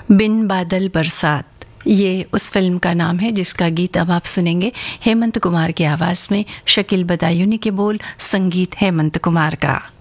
बिन बादल बरसात, ये उस फिल्म का नाम है जिसका गीत अब आप सुनेंगे हेमंत कुमार की आवाज़ में। शकील बदायूनी के बोल, संगीत हेमंत कुमार का।